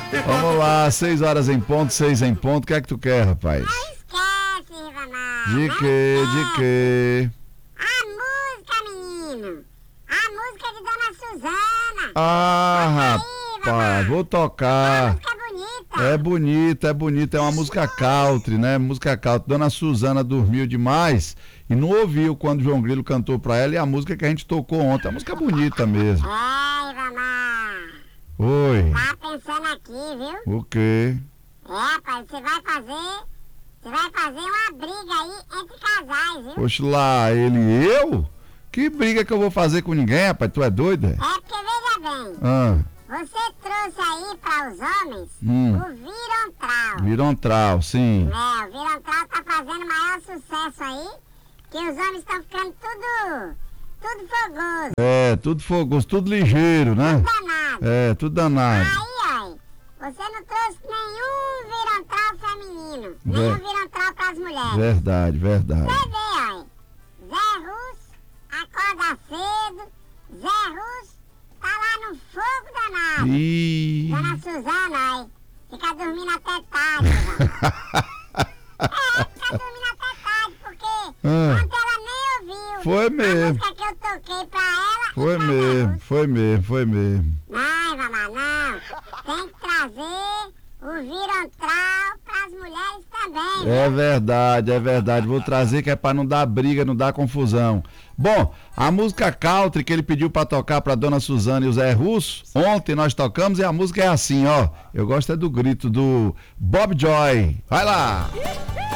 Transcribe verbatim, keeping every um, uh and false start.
Vamos lá, seis horas em ponto, seis em ponto. O que é que tu quer, rapaz? Não esquece, Ribamar. De quê? De quê? A música, menino. A música de Dona Suzana. Ah, Toca aí, rapaz, vou A tocar. música é bonita. É bonita, é bonita. É uma música country, né? Música country. Dona Suzana dormiu demais e não ouviu quando João Grilo cantou pra ela, e a música que a gente tocou ontem. A música é bonita mesmo. É, Ribamar. Oi. Tá pensando aqui, viu? O quê? É, rapaz, você vai fazer... Você vai fazer uma briga aí entre casais, viu? Oxe lá, ele e eu? Que briga que eu vou fazer com ninguém, rapaz? Tu é doido? É? É porque, veja bem, Ah, você trouxe aí para os homens Hum. o Virontral. Virontral, sim. É, o Virontral tá fazendo maior sucesso aí, que os homens estão ficando tudo, tudo fogoso, É, tudo fogoso, tudo ligeiro, né? danado. É, tudo danado. Aí, ó, você não trouxe nenhum Virontral feminino, Ver- nenhum Virontral para as mulheres. Verdade, verdade. Você vê, ó, Zé Russo acorda cedo, Zé Russo tá lá no fogo danado. Ih. Dona Suzana, ó, fica dormindo até tarde, velho. É, fica dormindo até tarde, porque Ah. ontem ela nem ouviu. Foi A mesmo. música que eu toquei pra ela Foi e pra mesmo, Zé foi mesmo, foi mesmo. Russo. Não, mamãe, não. Tem que trazer o Virontral pras mulheres também, É viu? verdade, é verdade. Vou trazer que é pra não dar briga, não dar confusão. Bom, a música country que ele pediu pra tocar pra Dona Suzana e o Zé Russo, ontem nós tocamos, e a música é assim, ó. Eu gosto é do grito do Bob Joy. Vai lá!